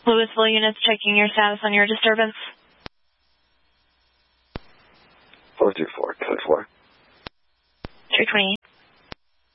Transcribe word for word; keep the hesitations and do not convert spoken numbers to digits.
Louisville units checking your status on your disturbance. four two four, code four. three twenty-eight.